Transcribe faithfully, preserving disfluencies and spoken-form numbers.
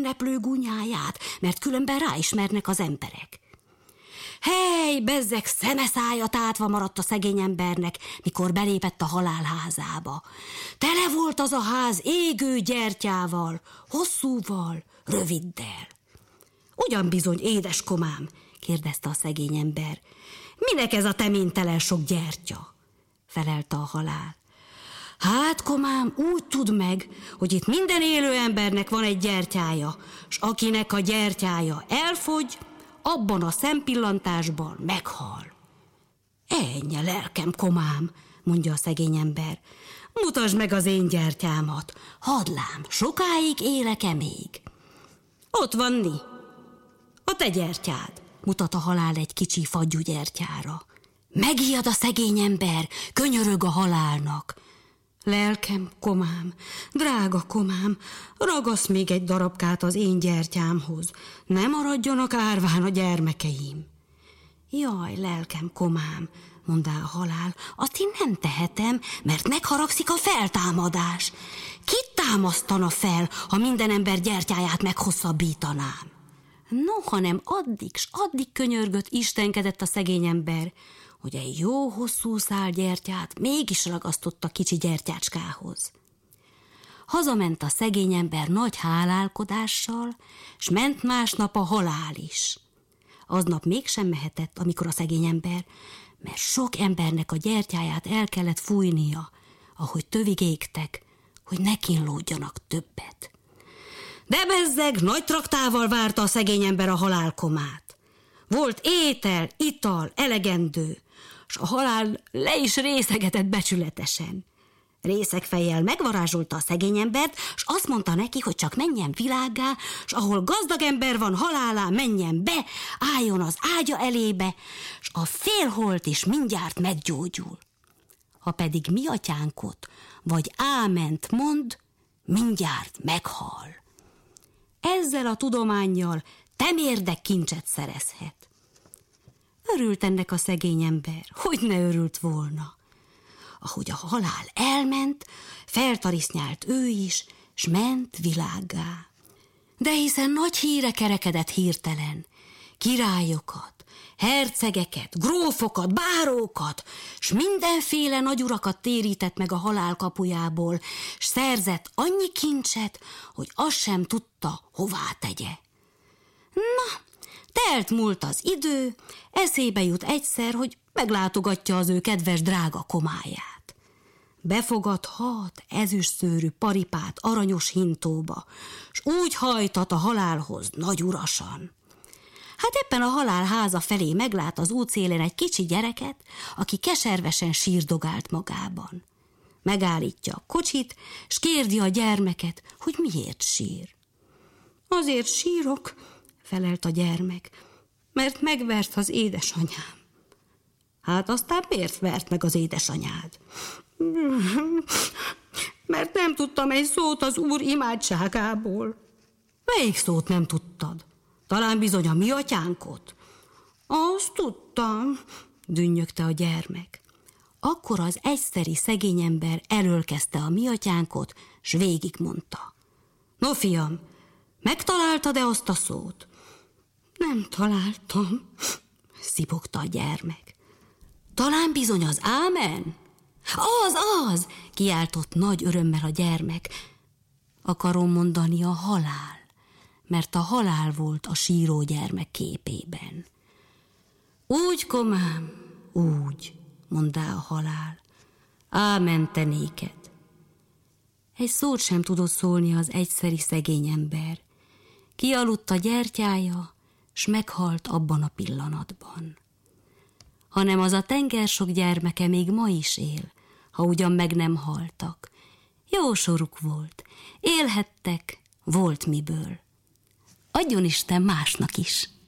replő gunyáját, mert különben ráismernek az emberek. Hely, bezzeg, szemeszája tátva maradt a szegény embernek, mikor belépett a halálházába. Tele volt az a ház égő gyertyával, hosszúval, röviddel. Ugyan bizony, édeskomám, kérdezte a szegény ember. Minek ez a teménytelen sok gyertya? Felelte a halál. Hát, komám, úgy tudd meg, hogy itt minden élő embernek van egy gyertyája, s akinek a gyertyája elfogy, abban a szempillantásban meghal. Ennyi a lelkem, komám, mondja a szegény ember. Mutasd meg az én gyertyámat, hadd lám, sokáig élek-e még? Ott van ni, a te gyertyád, mutat a halál egy kicsi fagyú gyertyára. Megijed a szegény ember, könyörög a halálnak. Lelkem, komám, drága komám, ragasz még egy darabkát az én gyertyámhoz, ne maradjanak árván a gyermekeim. Jaj, lelkem, komám, mondá a halál, azt én nem tehetem, mert megharagszik a feltámadás. Kit támasztana fel, ha minden ember gyertyáját meghosszabbítanám? No, hanem addig s addig könyörgött, istenkedett a szegény ember, hogy egy jó hosszú szál gyertyát mégis ragasztott a kicsi gyertyácskához. Hazament a szegény ember nagy hálálkodással, s ment másnap a halál is. Aznap mégsem mehetett, amikor a szegény ember, mert sok embernek a gyertyáját el kellett fújnia, ahogy tövig égtek, hogy ne kínlódjanak többet. De bezzeg, nagy traktával várta a szegény ember a halálkomát. Volt étel, ital, elegendő, s a halál le is részegetett becsületesen. Részegfejjel megvarázsolta a szegény embert, s azt mondta neki, hogy csak menjen világgá, s ahol gazdag ember van halálá, menjen be, álljon az ágya elébe, s a félholt is mindjárt meggyógyul. Ha pedig mi atyánkot, vagy áment mond, mindjárt meghal. Ezzel a tudománnyal temérdek kincset szerezhet. Örült ennek a szegény ember, hogy ne örült volna. Ahogy a halál elment, feltarisznyált ő is, s ment világgá. De hiszen nagy híre kerekedett hirtelen, királyokat, hercegeket, grófokat, bárókat, s mindenféle nagyurakat térített meg a halál kapujából, s szerzett annyi kincset, hogy azt sem tudta, hová tegye. Na, telt múlt az idő, eszébe jut egyszer, hogy meglátogatja az ő kedves drága komáját. Befogad hat ezüstszőrű paripát aranyos hintóba, s úgy hajtat a halálhoz nagy urasan. Hát éppen a halál háza felé meglát az útszélén egy kicsi gyereket, aki keservesen sírdogált magában. Megállítja a kocsit, s kérdi a gyermeket, hogy miért sír. Azért sírok, felelt a gyermek, mert megvert az édesanyám. Hát aztán miért vert meg az édesanyád? Mert nem tudtam egy szót az Úr imádságából. Melyik szót nem tudtad? Talán bizony a mi atyánkot? Azt tudtam, dünnyögte a gyermek. Akkor az egyszeri szegény ember elölkezte a mi atyánkot, s végigmondta. No, fiam, megtaláltad-e azt a szót? Nem találtam, szipogta a gyermek. Talán bizony az ámen? Az, az, kiáltott nagy örömmel a gyermek. Akarom mondani a halál, mert a halál volt a síró gyermek képében. Úgy, komám, úgy, mondá a halál. Ámen te néked. Egy szót sem tudott szólni az egyszeri szegény ember. Kialudt a gyertyája, s meghalt abban a pillanatban. Hanem az a tenger sok gyermeke még ma is él, ha ugyan meg nem haltak. Jó soruk volt, élhettek, volt miből. Adjon Isten másnak is!